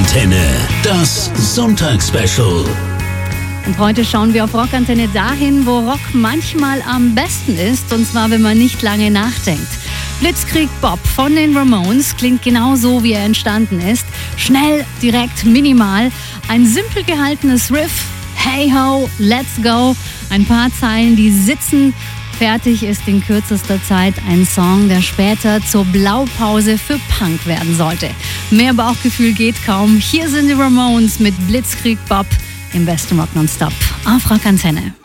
Rockantenne, das Sonntagsspecial. Und heute schauen wir auf Rockantenne dahin, wo Rock manchmal am besten ist, und zwar, wenn man nicht lange nachdenkt. Blitzkrieg Bob von den Ramones klingt genau so, wie er entstanden ist. Schnell, direkt, minimal. Ein simpel gehaltenes Riff. Hey ho, let's go. Ein paar Zeilen, die sitzen. Fertig ist in kürzester Zeit ein Song, der später zur Blaupause für Punk werden sollte. Mehr Bauchgefühl geht kaum. Hier sind die Ramones mit Blitzkrieg Bob im besten Rock nonstop auf Rockantenne.